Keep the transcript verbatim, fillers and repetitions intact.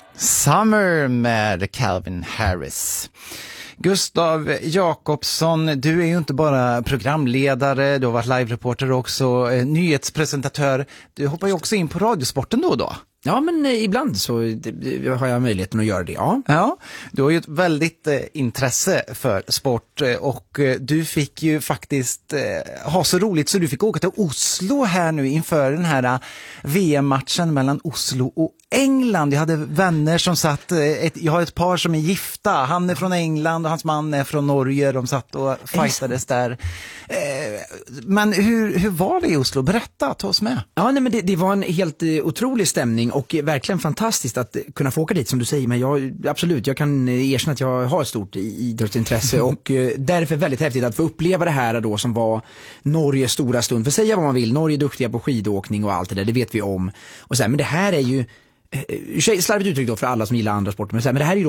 Summer med Calvin Harris. Gustav Jakobsson, du är ju inte bara programledare, du har varit live-reporter också, eh, nyhetspresentatör. Du hoppar ju också in på radiosporten då och då. Ja, men eh, ibland så har jag möjligheten att göra det, ja. Ja, du har ju ett väldigt eh, intresse för sport eh, och eh, du fick ju faktiskt eh, ha så roligt så du fick åka till Oslo här nu inför den här eh, V M-matchen mellan Oslo och England. Jag hade vänner som satt, eh, ett, jag har ett par som är gifta, han är från England och hans man är från Norge, de satt och fightades där. Eh, men hur, hur var det i Oslo? Berätta, ta oss med. Ja, nej, men det, det var en helt eh, otrolig stämning och verkligen fantastiskt att kunna få åka dit som du säger, men jag, absolut, jag kan erkänna att jag har ett stort idrottsintresse och eh, därför väldigt häftigt att få uppleva det här då som var Norges stora stund. För säga vad man vill, Norge är duktiga på skidåkning och allt det där, det vet vi om. Och så här, men det här är ju slarvigt uttryckt då för alla som gillar andra sporter, men, så här, men det här är ju